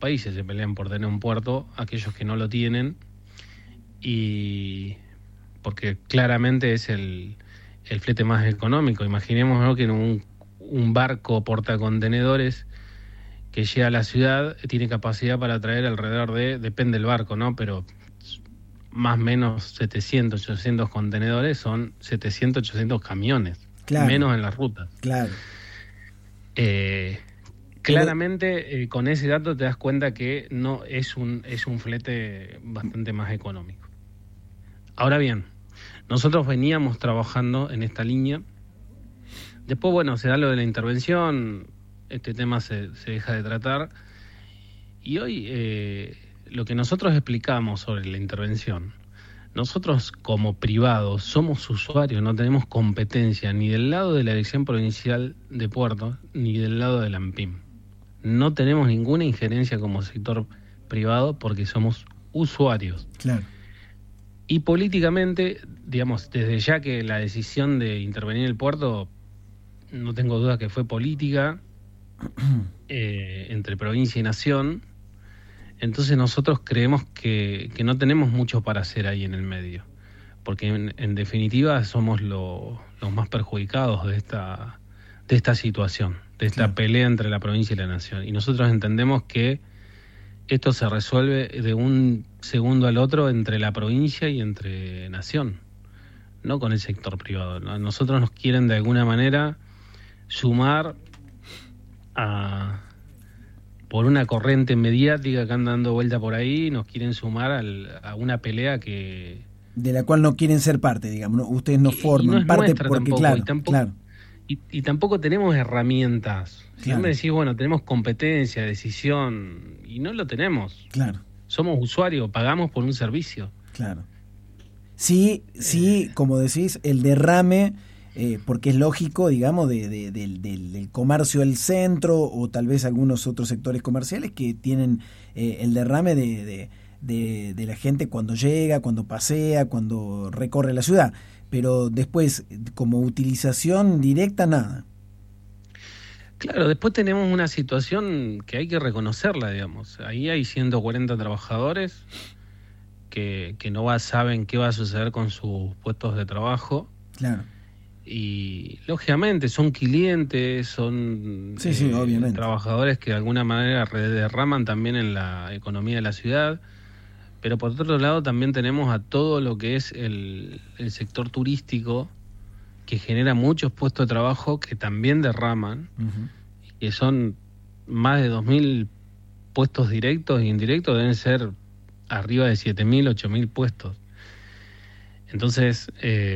países se pelean por tener un puerto, aquellos que no lo tienen, y porque claramente es el flete más económico. Imaginemos, ¿no?, que en un barco portacontenedores que llega a la ciudad tiene capacidad para traer alrededor de, depende del barco, ¿no?, pero más o menos 700, 800 contenedores, son 700, 800 camiones, claro, menos en las rutas. Claro. Claramente, con ese dato te das cuenta que no es un flete bastante más económico. Ahora bien, nosotros veníamos trabajando en esta línea. Después, bueno, se da lo de la intervención, este tema se deja de tratar. Y hoy lo que nosotros explicamos sobre la intervención, nosotros como privados somos usuarios, no tenemos competencia ni del lado de la Dirección Provincial de Puertos ni del lado de la ANPIM. No tenemos ninguna injerencia como sector privado porque somos usuarios. Claro. Y políticamente, digamos, desde ya que la decisión de intervenir en el puerto, no tengo duda que fue política, entre provincia y nación. Entonces nosotros creemos que no tenemos mucho para hacer ahí en el medio, porque en definitiva somos los más perjudicados de esta situación, de esta pelea entre la provincia y la nación. Y nosotros entendemos que esto se resuelve de un segundo al otro entre la provincia y entre nación, no con el sector privado. Nosotros nos quieren de alguna manera sumar por una corriente mediática que anda dando vuelta por ahí, nos quieren sumar a una pelea que... de la cual no quieren ser parte, digamos, ¿no? Ustedes no forman no parte porque, tampoco, claro. Y tampoco tenemos herramientas. Siempre decís, bueno, tenemos competencia, decisión, y no lo tenemos. Claro. Somos usuarios, pagamos por un servicio. Claro. Sí, como decís, el derrame... porque es lógico, digamos, del comercio del centro o tal vez algunos otros sectores comerciales que tienen el derrame de la gente cuando llega, cuando pasea, cuando recorre la ciudad. Pero después, como utilización directa, nada. Claro, después tenemos una situación que hay que reconocerla, digamos. Ahí hay 140 trabajadores que no saben qué va a suceder con sus puestos de trabajo. Claro. Y lógicamente son clientes, son obviamente, trabajadores que de alguna manera derraman también en la economía de la ciudad, pero por otro lado también tenemos a todo lo que es el sector turístico, que genera muchos puestos de trabajo que también derraman, que son más de 2.000 puestos directos e indirectos, deben ser arriba de 7.000, 8.000 puestos. Entonces...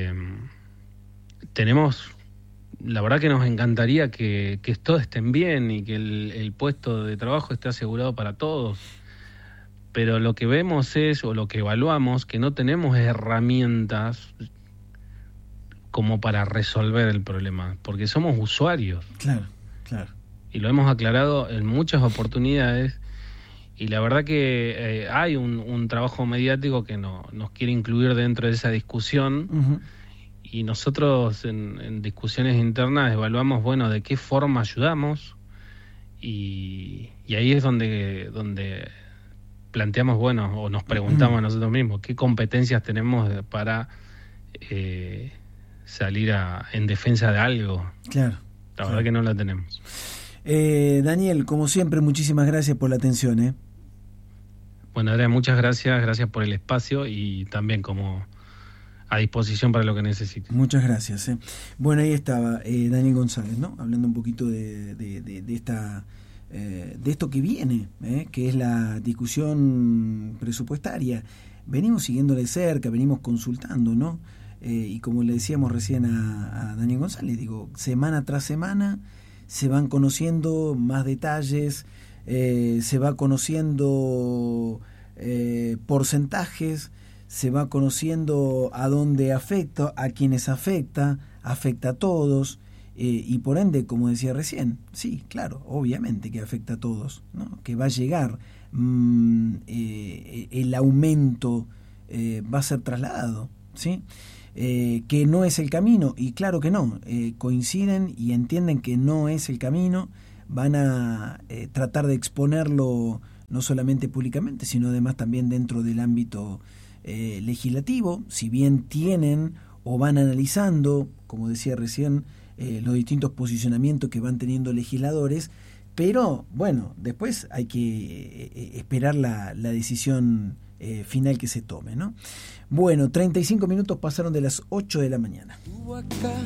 la verdad que nos encantaría que todos estén bien y que el puesto de trabajo esté asegurado para todos, pero lo que vemos o lo que evaluamos, que no tenemos herramientas como para resolver el problema, porque somos usuarios. Claro. Y lo hemos aclarado en muchas oportunidades, y la verdad que hay un trabajo mediático que nos quiere incluir dentro de esa discusión. Y nosotros en discusiones internas evaluamos, bueno, de qué forma ayudamos, y ahí es donde planteamos, bueno, o nos preguntamos a nosotros mismos, qué competencias tenemos para salir en defensa de algo. Claro. La verdad que no la tenemos. Daniel, como siempre, muchísimas gracias por la atención. Bueno, Adrián, muchas gracias por el espacio, y también como... a disposición para lo que necesite. Muchas gracias. Bueno, ahí estaba Daniel González, ¿no? Hablando un poquito de esto que viene, que es la discusión presupuestaria. Venimos siguiendo de cerca, venimos consultando, ¿no? Y como le decíamos recién a Daniel González, digo, semana tras semana se van conociendo más detalles, se va conociendo porcentajes, se va conociendo a dónde afecta, a quienes afecta a todos, y por ende, como decía recién, sí, claro, obviamente que afecta a todos, ¿no? Que va a llegar, el aumento va a ser trasladado, ¿sí? Que no es el camino, y claro que no, coinciden y entienden que no es el camino, van a tratar de exponerlo no solamente públicamente, sino además también dentro del ámbito legislativo, si bien tienen o van analizando, como decía recién, los distintos posicionamientos que van teniendo legisladores, pero bueno, después hay que esperar la decisión final que se tome, ¿no? Bueno, 35 minutos pasaron de las 8 de la mañana.